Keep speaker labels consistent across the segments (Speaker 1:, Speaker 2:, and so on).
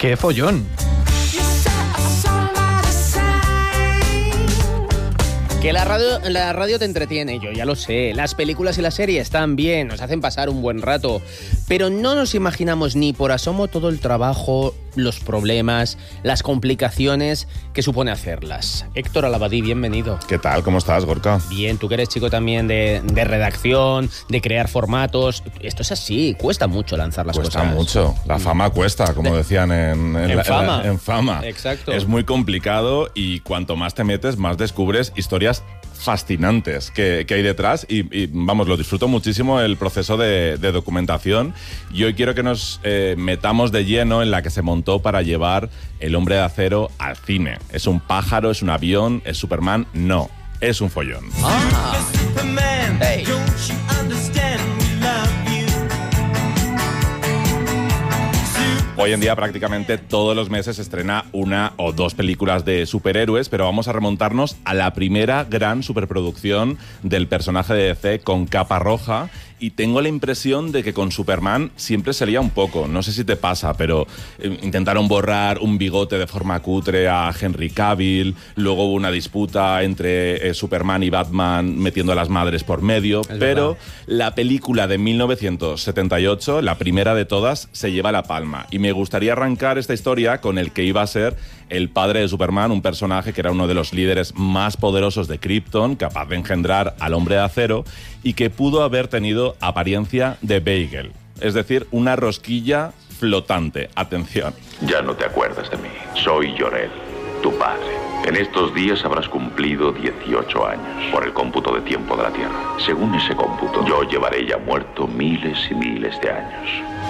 Speaker 1: ¡Qué follón!
Speaker 2: Que la radio te entretiene, yo ya lo sé. Las películas y las series están bien, nos hacen pasar un buen rato. Pero no nos imaginamos ni por asomo todo el trabajo, los problemas, las complicaciones que supone hacerlas. Héctor Alabadí, bienvenido.
Speaker 3: ¿Qué tal? ¿Cómo estás, Gorka?
Speaker 2: Bien, tú que eres chico también de redacción, de crear formatos. Esto es así, cuesta mucho lanzar las cosas.
Speaker 3: Cuesta mucho. La fama cuesta, como decían en
Speaker 2: Fama.
Speaker 3: En Fama.
Speaker 2: Exacto.
Speaker 3: Es muy complicado y cuanto más te metes, más descubres historias fascinantes que hay detrás y vamos, lo disfruto muchísimo el proceso de documentación y hoy quiero que nos metamos de lleno en la que se montó para llevar El Hombre de Acero al cine. ¿Es un pájaro? ¿Es un avión? ¿Es Superman? No, es un follón.
Speaker 2: Hey.
Speaker 3: Hoy en día prácticamente todos los meses se estrena una o dos películas de superhéroes, pero vamos a remontarnos a la primera gran superproducción del personaje de DC con capa roja. Y tengo la impresión de que con Superman siempre se lía un poco. No sé si te pasa, pero intentaron borrar un bigote de forma cutre a Henry Cavill. Luego hubo una disputa entre Superman y Batman metiendo a las madres por medio. Pero la película de 1978, la primera de todas, se lleva la palma. Y me gustaría arrancar esta historia con el que iba a ser el padre de Superman, un personaje que era uno de los líderes más poderosos de Krypton, capaz de engendrar al Hombre de Acero, y que pudo haber tenido apariencia de bagel, es decir, una rosquilla flotante. Atención.
Speaker 4: Ya no te acuerdas de mí. Soy Jor-El, tu padre. En estos días habrás cumplido 18 años, por el cómputo de tiempo de la Tierra. Según ese cómputo, yo llevaré ya muerto miles y miles de años.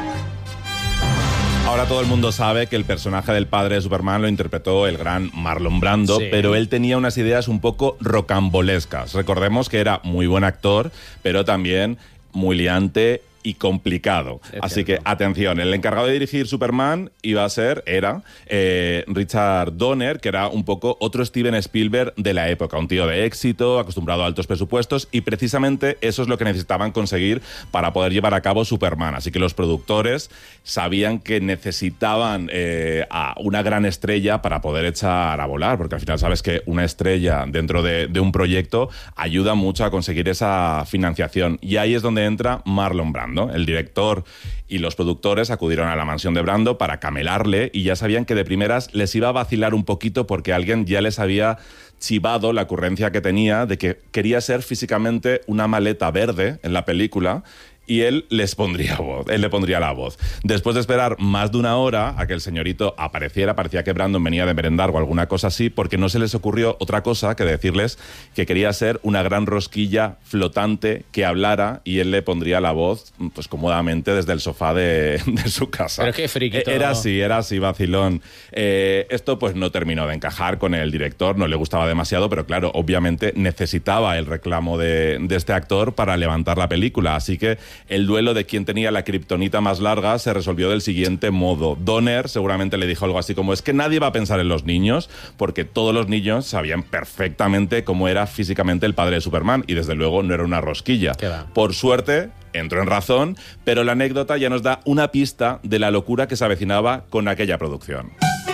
Speaker 3: Ahora todo el mundo sabe que el personaje del padre de Superman lo interpretó el gran Marlon Brando, sí, pero él tenía unas ideas un poco rocambolescas. Recordemos que era muy buen actor, pero también muy liante y complicado. Así que, atención, el encargado de dirigir Superman era Richard Donner, que era un poco otro Steven Spielberg de la época, un tío de éxito, acostumbrado a altos presupuestos, y precisamente eso es lo que necesitaban conseguir para poder llevar a cabo Superman. Así que los productores sabían que necesitaban a una gran estrella para poder echar a volar, porque al final sabes que una estrella dentro de un proyecto ayuda mucho a conseguir esa financiación. Y ahí es donde entra Marlon Brando. El director y los productores acudieron a la mansión de Brando para camelarle y ya sabían que de primeras les iba a vacilar un poquito porque alguien ya les había chivado la ocurrencia que tenía de que quería ser físicamente una maleta verde en la película y él le pondría la voz. Después de esperar más de una hora a que el señorito apareciera, parecía que Brandon venía de merendar o alguna cosa así, porque no se les ocurrió otra cosa que decirles que quería ser una gran rosquilla flotante que hablara y él le pondría la voz pues cómodamente desde el sofá de su casa.
Speaker 2: Pero qué friki todo.
Speaker 3: Era así, vacilón. Esto pues no terminó de encajar con el director, no le gustaba demasiado, pero claro, obviamente necesitaba el reclamo de este actor para levantar la película, así que el duelo de quién tenía la kriptonita más larga se resolvió del siguiente modo. Donner seguramente le dijo algo así como: es que nadie va a pensar en los niños, porque todos los niños sabían perfectamente cómo era físicamente el padre de Superman, y desde luego no era una rosquilla. Por suerte entró en razón, pero la anécdota ya nos da una pista de la locura que se avecinaba con aquella producción.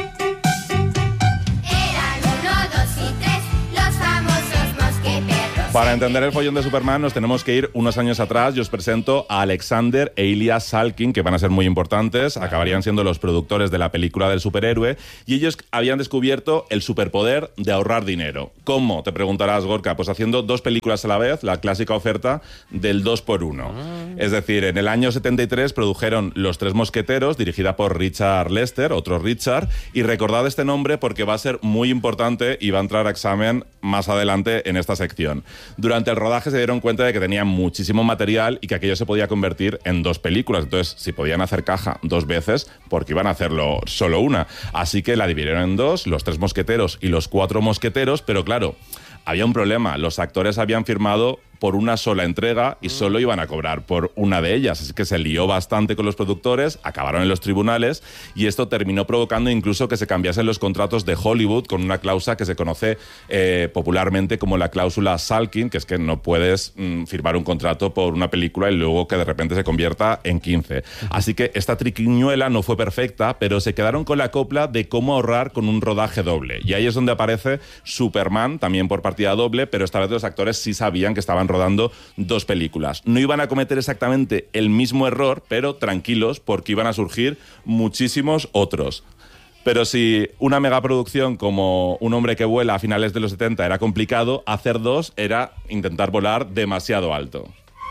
Speaker 3: Para entender el follón de Superman nos tenemos que ir unos años atrás y os presento a Alexander e Ilya Salkind, que van a ser muy importantes, acabarían siendo los productores de la película del superhéroe, y ellos habían descubierto el superpoder de ahorrar dinero. ¿Cómo? Te preguntarás, Gorka. Pues haciendo dos películas a la vez, la clásica oferta del 2x1. Es decir, en el año 73 produjeron Los Tres Mosqueteros, dirigida por Richard Lester, otro Richard, y recordad este nombre porque va a ser muy importante y va a entrar a examen más adelante en esta sección. Durante el rodaje se dieron cuenta de que tenían muchísimo material y que aquello se podía convertir en dos películas. Entonces, si podían hacer caja dos veces, porque iban a hacerlo solo una. Así que la dividieron en dos, Los Tres Mosqueteros y Los Cuatro Mosqueteros, pero claro, había un problema. Los actores habían firmado por una sola entrega y solo iban a cobrar por una de ellas. Así que se lió bastante con los productores, acabaron en los tribunales y esto terminó provocando incluso que se cambiasen los contratos de Hollywood con una cláusula que se conoce popularmente como la cláusula Salkind, que es que no puedes firmar un contrato por una película y luego que de repente se convierta en 15. Así que esta triquiñuela no fue perfecta, pero se quedaron con la copla de cómo ahorrar con un rodaje doble. Y ahí es donde aparece Superman, también por partida doble, pero esta vez los actores sí sabían que estaban rodando dos películas. No iban a cometer exactamente el mismo error, pero tranquilos, porque iban a surgir muchísimos otros. Pero si una megaproducción como Un hombre que vuela a finales de los 70 era complicado, hacer dos era intentar volar demasiado alto.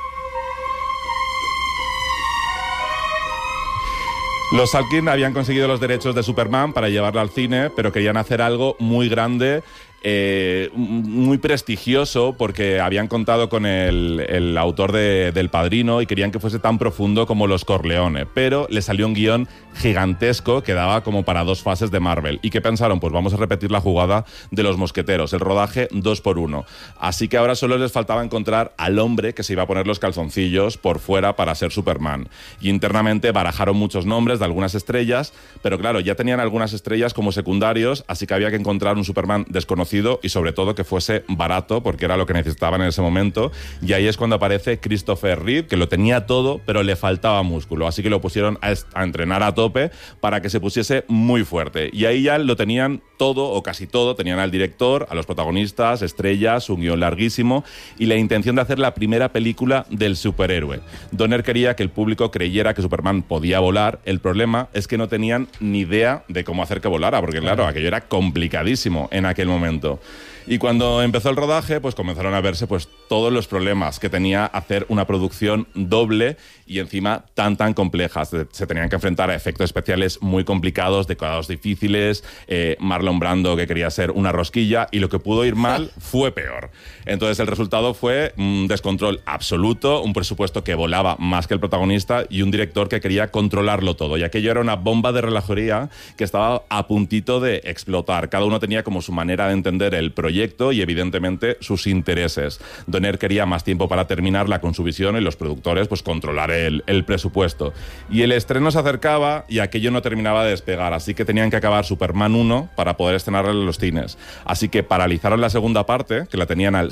Speaker 3: Los Salkind habían conseguido los derechos de Superman para llevarlo al cine, pero querían hacer algo muy grande, muy prestigioso, porque habían contado con el autor del Padrino y querían que fuese tan profundo como Los Corleone, pero le salió un guión gigantesco que daba como para 2 fases de Marvel. ¿Y qué pensaron? Pues vamos a repetir la jugada de Los Mosqueteros, el rodaje 2x1. Así que ahora solo les faltaba encontrar al hombre que se iba a poner los calzoncillos por fuera para ser Superman. Y internamente barajaron muchos nombres de algunas estrellas, pero claro, ya tenían algunas estrellas como secundarios, así que había que encontrar un Superman desconocido y sobre todo que fuese barato, porque era lo que necesitaban en ese momento. Y ahí es cuando aparece Christopher Reeve, que lo tenía todo, pero le faltaba músculo, así que lo pusieron a entrenar a tope para que se pusiese muy fuerte. Y ahí ya lo tenían todo, o casi todo. Tenían al director, a los protagonistas, estrellas, un guión larguísimo y la intención de hacer la primera película del superhéroe. Donner quería que el público creyera que Superman podía volar. El problema es que no tenían ni idea de cómo hacer que volara, porque claro, aquello era complicadísimo en aquel momento. Y cuando empezó el rodaje, pues comenzaron a verse pues todos los problemas que tenía hacer una producción doble y encima tan compleja. Se tenían que enfrentar a efectos especiales muy complicados, decorados difíciles, Marlon Brando que quería ser una rosquilla, y lo que pudo ir mal fue peor. Entonces el resultado fue un descontrol absoluto, un presupuesto que volaba más que el protagonista y un director que quería controlarlo todo. Y aquello era una bomba de relojería que estaba a puntito de explotar. Cada uno tenía como su manera de entender el proyecto y evidentemente sus intereses. Donner quería más tiempo para terminarla con su visión y los productores pues controlar el presupuesto. Y el estreno se acercaba y aquello no terminaba de despegar, así que tenían que acabar Superman 1 para poder estrenarla en los cines. Así que paralizaron la segunda parte, que la tenían al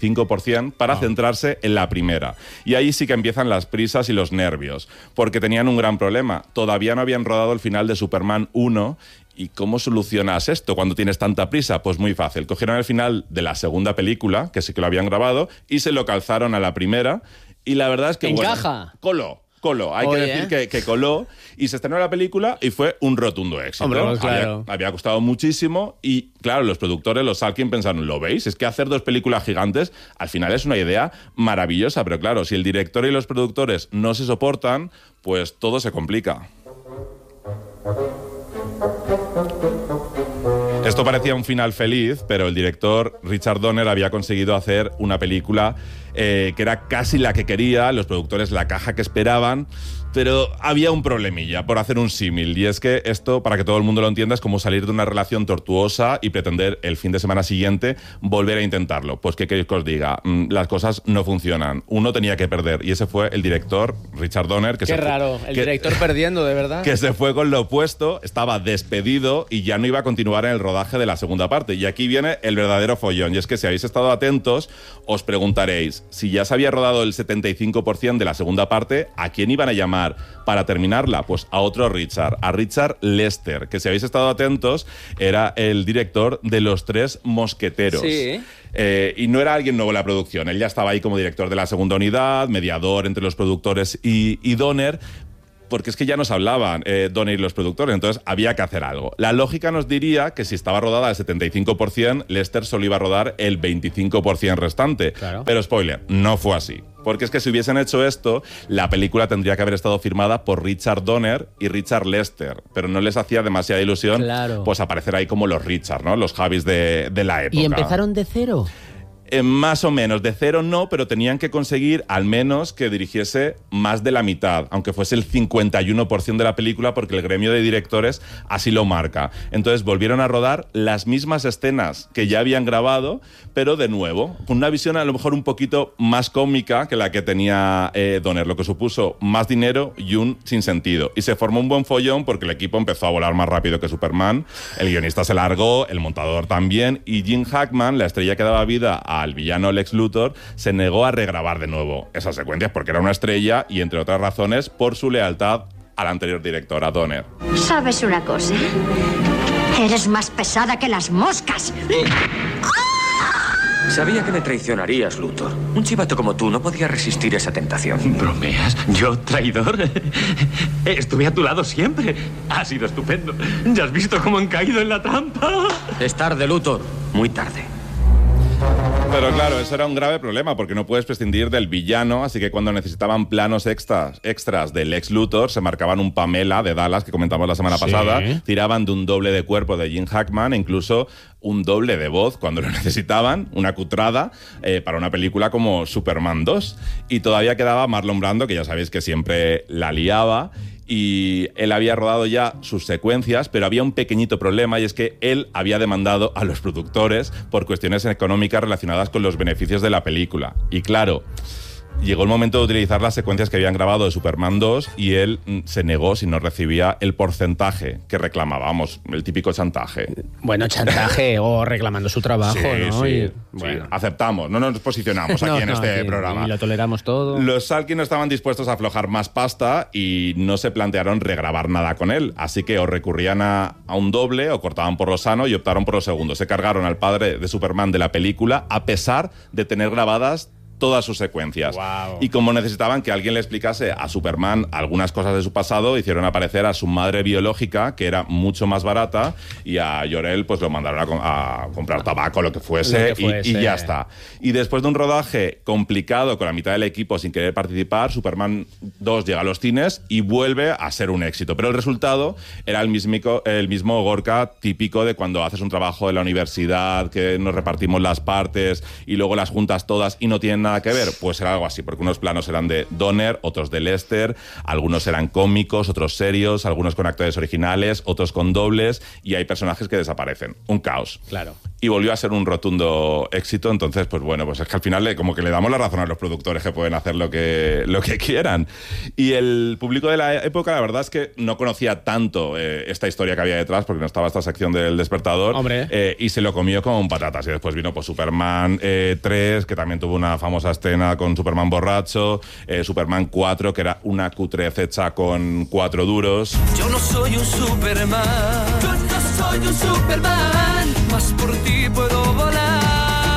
Speaker 3: 75%, para centrarse en la primera. Y ahí sí que empiezan las prisas y los nervios, porque tenían un gran problema. Todavía no habían rodado el final de Superman 1. ¿Y cómo solucionas esto cuando tienes tanta prisa? Pues muy fácil. Cogieron el final de la segunda película, que sí que lo habían grabado, y se lo calzaron a la primera. Y la verdad es que...
Speaker 2: ¿Encaja?
Speaker 3: Bueno, coló. Hay que decir que coló. Y se estrenó la película y fue un rotundo éxito.
Speaker 2: Hombre, pues claro.
Speaker 3: Había costado muchísimo y, claro, los productores, los Salkind, pensaron, ¿lo veis? Es que hacer 2 películas gigantes al final es una idea maravillosa. Pero claro, si el director y los productores no se soportan, pues todo se complica. Esto parecía un final feliz, pero el director Richard Donner había conseguido hacer una película que era casi la que quería, los productores la caja que esperaban, pero había un problemilla, por hacer un símil, y es que esto, para que todo el mundo lo entienda, es como salir de una relación tortuosa y pretender el fin de semana siguiente volver a intentarlo. Pues, ¿qué queréis que os diga? Las cosas no funcionan. Uno tenía que perder, y ese fue el director Richard Donner.
Speaker 2: Qué raro, el director perdiendo, de verdad.
Speaker 3: Que se fue con lo opuesto, estaba despedido y ya no iba a continuar en el rodaje de la segunda parte. Y aquí viene el verdadero follón, y es que si habéis estado atentos, os preguntaréis, si ya se había rodado el 75% de la segunda parte, ¿a quién iban a llamar para terminarla? Pues a otro Richard, a Richard Lester, que si habéis estado atentos, era el director de Los Tres Mosqueteros.
Speaker 2: Sí.
Speaker 3: Y no era alguien nuevo en la producción, él ya estaba ahí como director de la segunda unidad, mediador entre los productores y Donner, porque es que ya nos hablaban Donner y los productores, entonces había que hacer algo. La lógica nos diría que si estaba rodada al 75%, Lester solo iba a rodar el 25% restante. Claro. Pero spoiler, no fue así. Porque es que si hubiesen hecho esto, la película tendría que haber estado firmada por Richard Donner y Richard Lester, pero no les hacía demasiada ilusión pues aparecer ahí como los Richard, ¿no? Los Javis de la época.
Speaker 2: ¿Y empezaron de cero?
Speaker 3: Más o menos, de cero no, pero tenían que conseguir al menos que dirigiese más de la mitad, aunque fuese el 51% de la película, porque el gremio de directores así lo marca. Entonces volvieron a rodar las mismas escenas que ya habían grabado, pero de nuevo, con una visión a lo mejor un poquito más cómica que la que tenía Donner, lo que supuso más dinero y un sinsentido. Y se formó un buen follón porque el equipo empezó a volar más rápido que Superman, el guionista se largó, el montador también, y Jim Hackman, la estrella que daba vida al villano Lex Luthor, se negó a regrabar de nuevo esas secuencias porque era una estrella y, entre otras razones, por su lealtad al anterior director, a Donner.
Speaker 1: ¿Sabes una cosa? Eres más pesada que las moscas.
Speaker 5: Sabía que me traicionarías, Luthor. Un chivato como tú no podía resistir esa tentación.
Speaker 6: ¿Bromeas? ¿Yo, traidor? Estuve a tu lado siempre. Ha sido estupendo. ¿Ya has visto cómo han caído en la trampa?
Speaker 5: Es tarde, Luthor. Muy tarde.
Speaker 3: Pero claro, eso era un grave problema porque no puedes prescindir del villano, así que cuando necesitaban planos extras de Lex Luthor, se marcaban un Pamela de Dallas, que comentamos la semana pasada, tiraban de un doble de cuerpo de Jim Hackman e incluso un doble de voz cuando lo necesitaban, una cutrada, para una película como Superman 2. Y todavía quedaba Marlon Brando, que ya sabéis que siempre la liaba, y él había rodado ya sus secuencias, pero había un pequeñito problema, y es que él había demandado a los productores por cuestiones económicas relacionadas con los beneficios de la película. Y claro, llegó el momento de utilizar las secuencias que habían grabado de Superman 2 y él se negó si no recibía el porcentaje que reclamábamos, el típico chantaje.
Speaker 2: Bueno, chantaje o reclamando su trabajo,
Speaker 3: sí,
Speaker 2: ¿no?
Speaker 3: Sí,
Speaker 2: y, bueno.
Speaker 3: sí, aceptamos, no nos posicionamos aquí en este programa.
Speaker 2: Y lo toleramos todo.
Speaker 3: Los Salkind no estaban dispuestos a aflojar más pasta y no se plantearon regrabar nada con él, así que o recurrían a un doble o cortaban por lo sano y optaron por lo segundo. Se cargaron al padre de Superman de la película a pesar de tener grabadas todas sus secuencias.
Speaker 2: Wow.
Speaker 3: Y como necesitaban que alguien le explicase a Superman algunas cosas de su pasado, hicieron aparecer a su madre biológica, que era mucho más barata, y a Jor-El pues lo mandaron a comprar tabaco, lo que fuese. Y ya está. Y después de un rodaje complicado con la mitad del equipo sin querer participar, Superman 2 llega a los cines y vuelve a ser un éxito. Pero el resultado era el mismo Gorka típico de cuando haces un trabajo de la universidad, que nos repartimos las partes y luego las juntas todas y no tienen nada que ver. Pues era algo así, porque unos planos eran de Donner, otros de Lester, algunos eran cómicos, otros serios, algunos con actores originales, otros con dobles, y hay personajes que desaparecen. Un caos.
Speaker 2: Claro.
Speaker 3: Y volvió a ser un rotundo éxito. Entonces, pues bueno, pues es que al final como que le damos la razón a los productores, que pueden hacer lo que quieran. Y el público de la época, la verdad es que no conocía tanto esta historia que había detrás, porque no estaba esta sección del Despertador.
Speaker 2: Hombre.
Speaker 3: Y se lo comió con patatas. Y después vino pues Superman 3, que también tuvo una famosa escena con Superman borracho, Superman 4, que era una cutrez hecha con 4 duros.
Speaker 7: Yo no soy un Superman, yo no soy un Superman, más por ti puedo volar.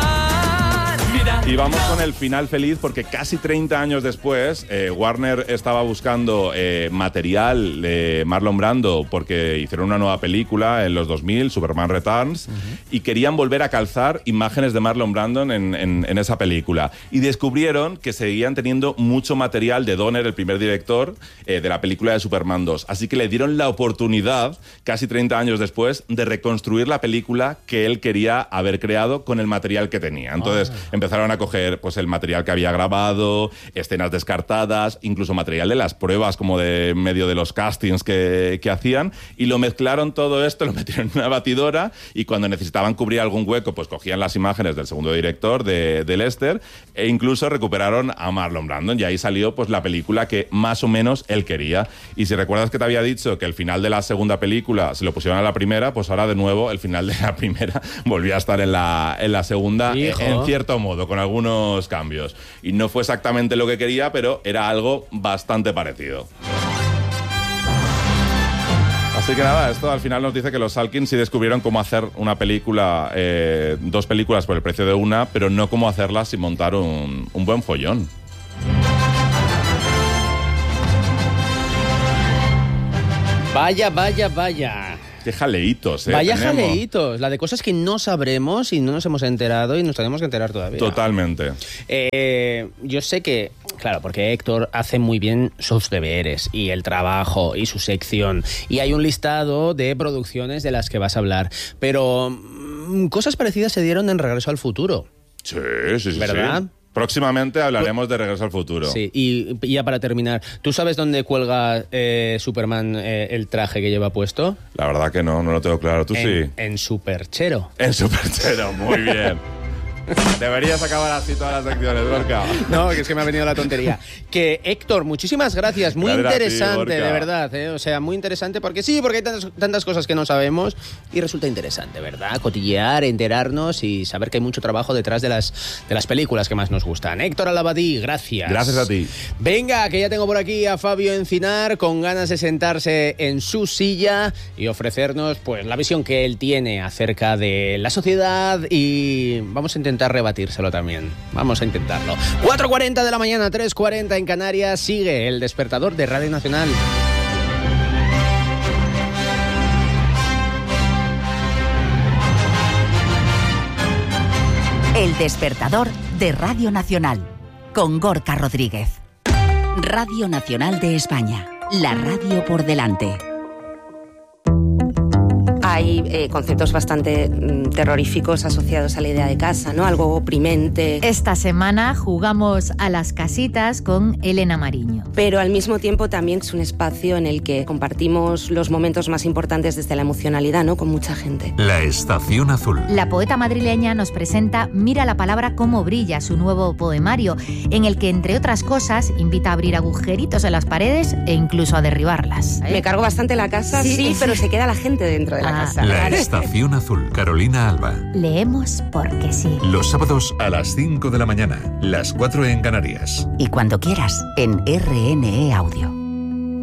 Speaker 7: Mira.
Speaker 3: Y vamos con el final feliz, porque casi 30 años después Warner estaba buscando material de Marlon Brando, porque hicieron una nueva película en los 2000, Superman Returns, y querían volver a calzar imágenes de Marlon Brando en esa película. Y descubrieron que seguían teniendo mucho material de Donner, el primer director de la película de Superman 2. Así que le dieron la oportunidad, casi 30 años después, de reconstruir la película que él quería haber creado con el material que tenía. Entonces empezaron a coger pues el material que había grabado, escenas descartadas, incluso material de las pruebas, como de medio de los castings que hacían, y lo mezclaron todo esto, lo metieron en una batidora, y cuando necesitaban cubrir algún hueco, pues cogían las imágenes del segundo director, de Lester, e incluso recuperaron a Marlon Brando, y ahí salió pues la película que más o menos él quería. Y si recuerdas que te había dicho que el final de la segunda película se lo pusieron a la primera, pues ahora de nuevo el final de la primera volvió a estar en la segunda, en cierto modo, con algunos cambios. Y no fue exactamente lo que quería, pero era algo bastante parecido. Así que nada, esto al final nos dice que los Salkind sí descubrieron cómo hacer una película, 2 películas por el precio de una, pero no cómo hacerlas sin montar un buen follón.
Speaker 2: Vaya, vaya, vaya.
Speaker 3: Qué jaleitos,
Speaker 2: Vaya
Speaker 3: tenemos.
Speaker 2: jaleitos. La de cosas que no sabremos y no nos hemos enterado y nos tenemos que enterar todavía.
Speaker 3: Totalmente.
Speaker 2: Yo sé que, claro, porque Héctor hace muy bien sus deberes y el trabajo y su sección. Y hay un listado de producciones de las que vas a hablar. Pero cosas parecidas se dieron en Regreso al Futuro.
Speaker 3: Sí.
Speaker 2: ¿Verdad?
Speaker 3: Sí. Próximamente hablaremos de Regreso al Futuro.
Speaker 2: Sí, y ya para terminar, ¿tú sabes dónde cuelga Superman el traje que lleva puesto?
Speaker 3: La verdad que no lo tengo claro. ¿Tú sí?
Speaker 2: En su perchero.
Speaker 3: En su perchero, muy bien. Deberías acabar así todas las secciones, Gorka.
Speaker 2: No, que es que me ha venido la tontería. Que Héctor, muchísimas gracias. Muy interesante, de verdad. O sea, muy interesante porque hay tantas cosas que no sabemos y resulta interesante, ¿verdad? Cotillear, enterarnos y saber que hay mucho trabajo detrás de las películas que más nos gustan. Héctor Alabadí, gracias.
Speaker 3: Gracias a ti.
Speaker 2: Venga, que ya tengo por aquí a Fabio Encinar con ganas de sentarse en su silla y ofrecernos pues la visión que él tiene acerca de la sociedad y vamos a intentar rebatírselo también. Vamos a intentarlo. 4:40 de la mañana, 3:40 en Canarias. Sigue el despertador de Radio Nacional.
Speaker 8: El despertador de Radio Nacional con Gorka Rodríguez. Radio Nacional de España. La radio por delante.
Speaker 9: Hay conceptos bastante terroríficos asociados a la idea de casa, ¿no? Algo oprimente.
Speaker 10: Esta semana jugamos a las casitas con Elena Mariño.
Speaker 9: Pero al mismo tiempo también es un espacio en el que compartimos los momentos más importantes desde la emocionalidad, ¿no? Con mucha gente.
Speaker 11: La Estación Azul.
Speaker 10: La poeta madrileña nos presenta Mira la palabra cómo brilla, su nuevo poemario, en el que, entre otras cosas, invita a abrir agujeritos en las paredes e incluso a derribarlas.
Speaker 9: Me cargo bastante la casa, sí, pero se queda la gente dentro de la casa.
Speaker 11: La Estación Azul. Carolina Alba.
Speaker 10: Leemos porque sí.
Speaker 11: Los sábados a las 5 de la mañana, las 4 en Canarias.
Speaker 8: Y cuando quieras, en RNE Audio.